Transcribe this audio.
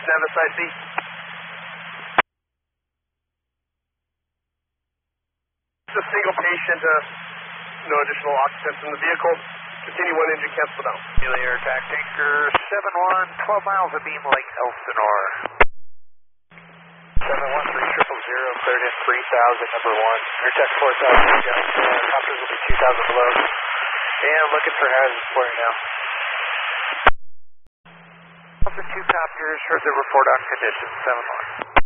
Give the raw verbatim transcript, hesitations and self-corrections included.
Have a side seat. It's a single patient, uh, no additional occupants in the vehicle. Continue one engine cancel down. Air attack tanker seven one, twelve miles of Beam Lake, Elsinore. seven one three triple zero, cleared in three thousand, number one. Air attack four thousand, down to copters will be two thousand below. And looking for hazards for you now. Officer two copters, heard the report on conditions, seven one.